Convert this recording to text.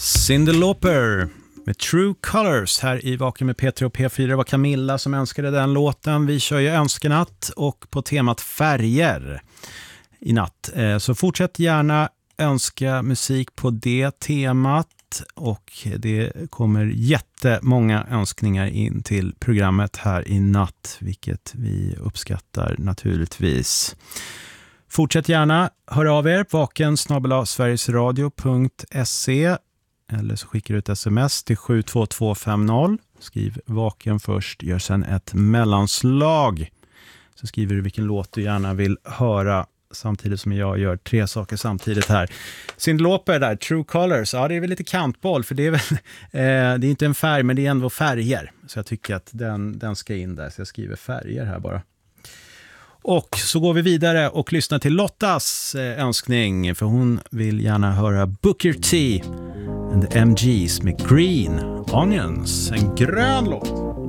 Cyndi Lauper med True Colors här i Vaken med P3 och P4. Det var Camilla som önskade den låten. Vi kör ju önskenatt och på temat färger i natt. Så fortsätt gärna önska musik på det temat. Och det kommer jättemånga önskningar in till programmet här i natt, vilket vi uppskattar naturligtvis. Fortsätt gärna, hör av er, vaken@sverigesradio.se eller så skickar du ett sms till 72250. Skriv vaken först, gör sen ett mellanslag. Så skriver du vilken låt du gärna vill höra samtidigt som jag gör 3 saker samtidigt här. Cyndi Lauper där, True Colors. Ja, det är väl lite kantboll för det är väl det är inte en färg men det är ändå färger. Så jag tycker att den ska in där så jag skriver färger här bara. Och så går vi vidare och lyssnar till Lottas önskning för hon vill gärna höra Booker T and the MGs med Green Onions, en grön låt.